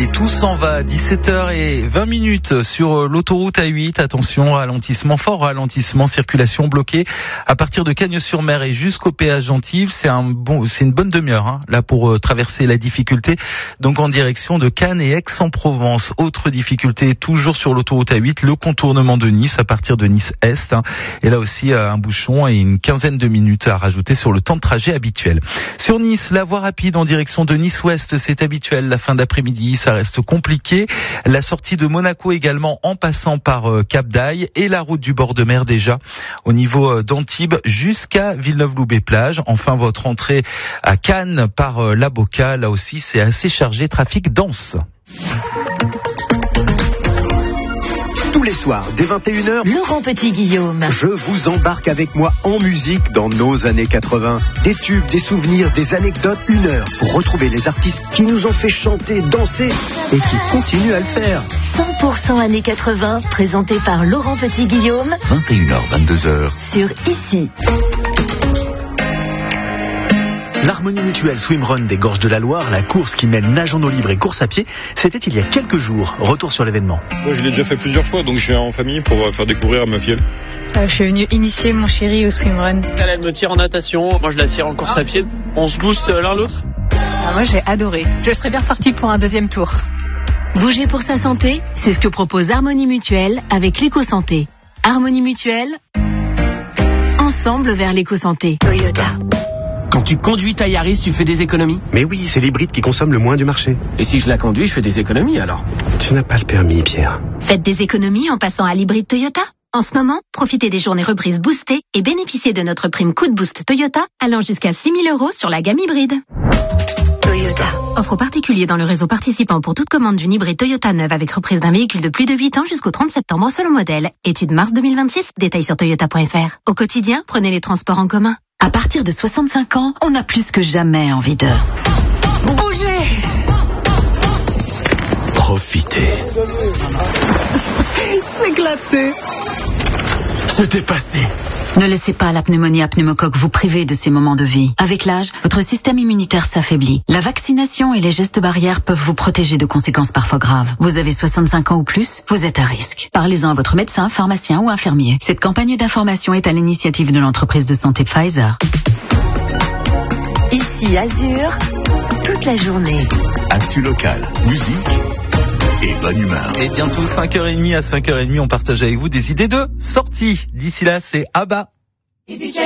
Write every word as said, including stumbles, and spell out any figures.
et tout s'en va. dix-sept heures vingt minutes sur l'autoroute A huit. Attention, ralentissement, fort ralentissement, circulation bloquée à partir de Cagnes-sur-Mer et jusqu'au péage d'Antibes. C'est un bon, c'est une bonne demi-heure hein, là pour euh, traverser la difficulté. Donc en direction de Cannes et Aix-en-Provence. Autre difficulté toujours sur l'autoroute A huit, le contournement de Nice à partir de Nice-Est. Hein, et là aussi euh, un bouchon et une quinzaine de minutes à rajouter sur le temps de trajet habituel. Sur Nice, la voie rapide en direction de Nice-Ouest, c'est habituel. La fin d'après-midi, ça reste compliqué. La sortie de Monaco également en passant par euh, Cap d'Aille et la route du bord de mer déjà au niveau euh, d'Antibes jusqu'à Villeneuve-Loubet-Plage. Enfin, votre entrée à Cannes par euh, la Boca, là aussi c'est assez chargé, trafic dense. Tous les soirs, dès vingt et une heures, Laurent Petit-Guillaume. Je vous embarque avec moi en musique dans nos années quatre-vingts. Des tubes, des souvenirs, des anecdotes, une heure pour retrouver les artistes qui nous ont fait chanter, danser et qui continuent à le faire. cent pour cent années quatre-vingts, présenté par Laurent Petit-Guillaume. vingt et une heures, vingt-deux heures. Sur Ici. L'Harmonie Mutuelle Swimrun des Gorges de la Loire, la course qui mêle nage en eau libre et course à pied, c'était il y a quelques jours. Retour sur l'événement. Moi, je l'ai déjà fait plusieurs fois, donc je suis en famille pour faire découvrir à ma fille. Euh, je suis venue initier mon chéri au swimrun. Elle, elle me tire en natation, moi je la tire en course à pied. On se booste l'un l'autre. Ah, moi j'ai adoré. Je serais bien repartie pour un deuxième tour. Bouger pour sa santé, c'est ce que propose Harmonie Mutuelle avec l'éco-santé. Harmonie Mutuelle, ensemble vers l'éco-santé. Toyota. Quand tu conduis ta Yaris, tu fais des économies? Mais oui, c'est l'hybride qui consomme le moins du marché. Et si je la conduis, je fais des économies alors? Tu n'as pas le permis, Pierre. Faites des économies en passant à l'hybride Toyota. En ce moment, profitez des journées reprises boostées et bénéficiez de notre prime coup de boost Toyota allant jusqu'à six mille euros sur la gamme hybride. Toyota. Offre aux particuliers dans le réseau participant pour toute commande d'une hybride Toyota neuve avec reprise d'un véhicule de plus de huit ans jusqu'au trente septembre selon modèle. Étude mars deux mille vingt-six, détails sur toyota point f r. Au quotidien, prenez les transports en commun. À partir de soixante-cinq ans, on a plus que jamais envie de bouger. Profitez. S'éclater. C'était passé. Ne laissez pas la pneumonie à pneumocoque vous priver de ces moments de vie. Avec l'âge, votre système immunitaire s'affaiblit. La vaccination et les gestes barrières peuvent vous protéger de conséquences parfois graves. Vous avez soixante-cinq ans ou plus, vous êtes à risque. Parlez-en à votre médecin, pharmacien ou infirmier. Cette campagne d'information est à l'initiative de l'entreprise de santé Pfizer. Ici Azur, toute la journée. Actu local, musique et bonne humeur. Et bientôt cinq heures trente à cinq heures trente, on partage avec vous des idées de sortie. D'ici là, c'est Abba.